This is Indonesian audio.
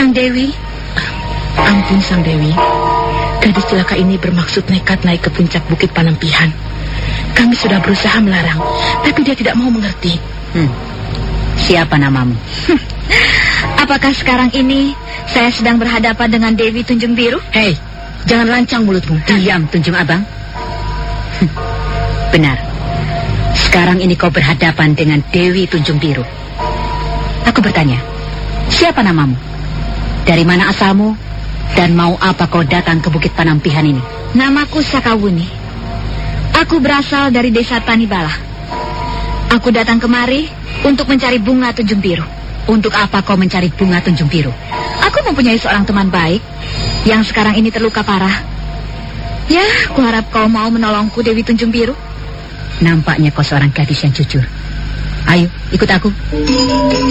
Sang Dewi. Ampun Sang Dewi, gadis celaka ini bermaksud nekat naik ke puncak Bukit Panampihan. Kami sudah berusaha melarang, tapi dia tidak mau mengerti. Siapa namamu? Apakah sekarang ini saya sedang berhadapan dengan Dewi Tunjung Biru? Hei, jangan lancang mulutmu. Diam, Tunjung Abang. Benar. Sekarang ini kau berhadapan dengan Dewi Tunjung Biru. Aku bertanya, siapa namamu? Dari mana asalmu? Dan mau apa kau datang ke Bukit Panampihan ini? Namaku Sakawuni. Aku berasal dari desa Tanibala. Aku datang kemari untuk mencari bunga Tunjung Biru. Untuk apa kau mencari bunga Tunjung Biru? Aku mempunyai seorang teman baik yang sekarang ini terluka parah. Ya, aku harap kau mau menolongku, Dewi Tunjung Biru. Nampaknya kau seorang gadis yang jujur. Ayo, ikut aku.